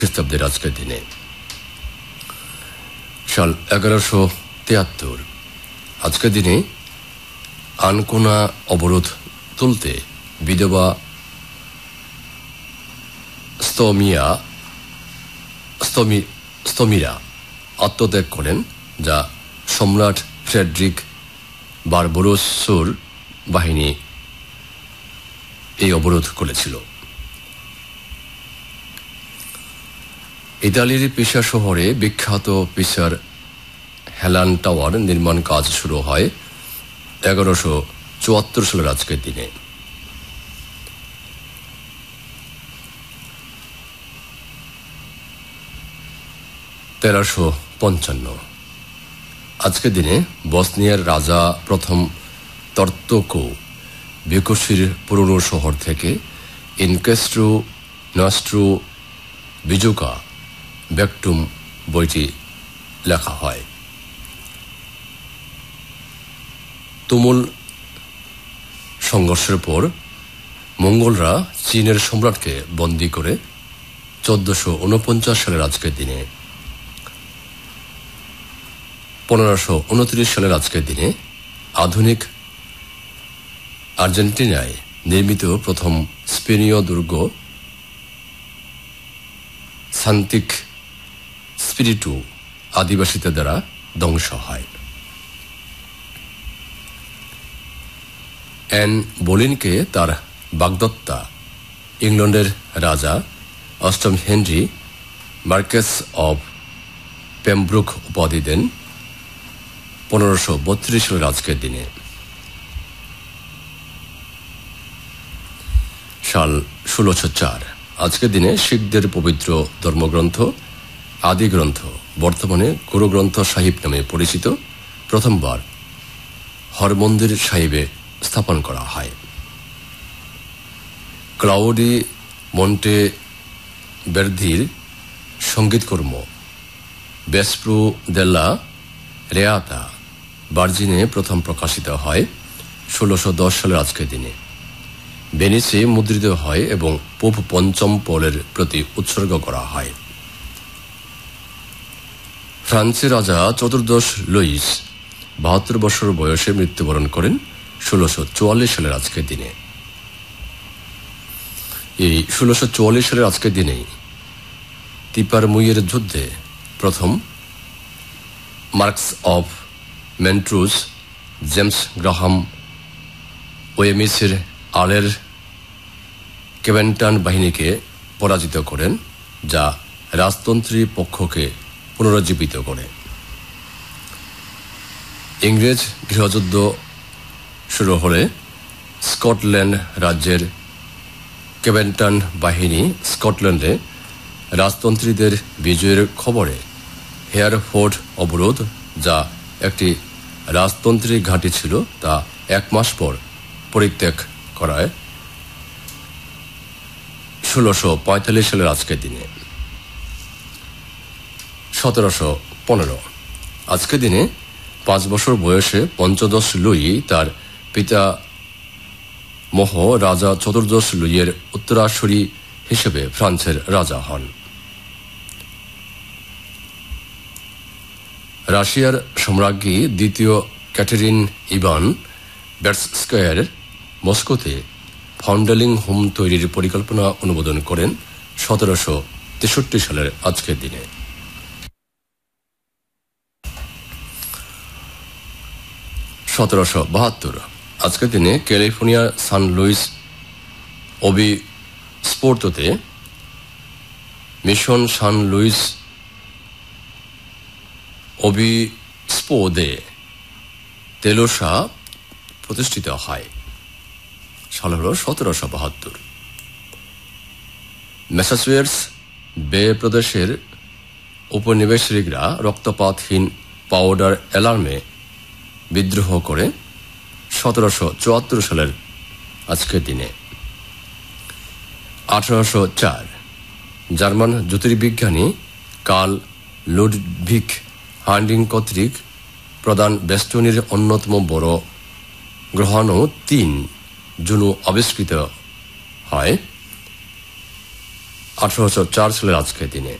খ্রিস্টাব্দের আজকের দিনে সাল 1173 আজকের দিনে আনকোনা অবরোধ তুলতে বিধবা স্তমিরা আত্মত্যাগ করেন, যা সম্রাট ফ্রেডরিক বারবারোসোর বাহিনী এই অবরোধ করেছিল। ইতালির পিসা শহরে বিখ্যাত পিসার হেলান টাওয়ার নির্মাণ কাজ শুরু হয় 1174 সালের আজকের দিনে। আজকের দিনে বসনিয়ার রাজা প্রথম তর্তকো বিকশির পুরনো শহর থেকে ইনকেস্ট্রু নস্ট্রু বিজুকা ব্যাকটুম বইটি লেখা হয়। তুমুল সংঘর্ষের পর মঙ্গোলরা চীনের সম্রাটকে বন্দী করে 1449 সালের আজকের দিনে 1529 সালের আজকের দিনে আধুনিক আর্জেন্টিনায় নির্মিত প্রথম স্পেনীয় দুর্গ সান্তিক স্পিরিটু আদিবাসীদের দ্বারা ধ্বংস হয়। অ্যান বোলিনকে তার বাগদত্তা ইংল্যান্ডের রাজা অষ্টম হেনরি মার্কেস অব পেমব্রুক উপাধি দেন 1532 সালের আজকের দিনে। সাল 1604 আজকের দিনে শিখদের পবিত্র ধর্মগ্রন্থ আদি গ্রন্থ, বর্তমানে গুরু গ্রন্থ সাহিব নামে পরিচিত, প্রথমবার হরমন্দির সাহিবে স্থাপন করা হয়। ক্লাউডি মন্টে বের্দির সঙ্গীতকর্ম বেসপ্রু দেল্লা রেয়াতা বার্জিনে প্রথম প্রকাশিত হয় 1610 সালের আজকের দিনে। ভেনিসে মুদ্রিত হয় এবং পোপ পঞ্চম পলের প্রতি উৎসর্গ করা হয়। ফ্রান্সের রাজা চতুর্দশ লুইস 72 বছর বয়সে মৃত্যুবরণ করেন 1644 সালের আজকের দিনে। এই 1644 সালের আজকের দিনেই তিপারমুইয়ের যুদ্ধে প্রথম মার্কস অফ মেন্ট্রুস জেমস গ্রাহাম ওয়েমিসের আলের কেভেন্টান বাহিনীকে পরাজিত করেন, যা রাজতন্ত্রী পক্ষকে পুনরুজ্জীবিত করে। ইংরেজ গৃহযুদ্ধ শুরু হলে স্কটল্যান্ড রাজ্যের কেভেন্টান বাহিনী স্কটল্যান্ডে রাজতন্ত্রীদের বিজয়ের খবরে হেয়ারফোর্ড অবরোধ, যা একটি রাজতন্ত্রী ঘাঁটি ছিল, তা 1 মাস পর পরিত্যাগ করায় 1645 সালের আজকের দিনে। 1715 আজকের দিনে 5 বছর বয়সে পঞ্চদশ লুই তার পিতা মহ রাজা চতুর্দশ লুইয়ের উত্তরাসুরি হিসেবে ফ্রান্সের রাজা হন। রাশিয়ার সম্রাজ্ঞী দ্বিতীয় ক্যাথেরিন ইভান বেটস্কায়ার মস্কোতে ফাউন্ডেলিং হোম তৈরির পরিকল্পনা অনুমোদন করেন 1763 সালের আজকের দিনে। 1772 আজকের দিনে ক্যালিফোর্নিয়ার সান লুইস ওবিস্পোর্তোতে মিশন সান লুইস ওবিস্পো দে তেলোসা প্রতিষ্ঠিত হয়। সাল হল 1772। ম্যাসাচুসেটস বে প্রদেশের উপনিবেশিকরা রক্তপাতহীন পাউডার অ্যালার্মে বিদ্রোহ করে 1774 সালের আজকের দিনে। 1804 জার্মান জ্যোতির্বিজ্ঞানী কার্ল লুডভিগ হান্ডিং কর্তৃক প্রধান বেষ্টনীর অন্যতম বড় গ্রহাণু 3 জুনো আবিষ্কৃত হয়। 1804 সালের আজকের দিনে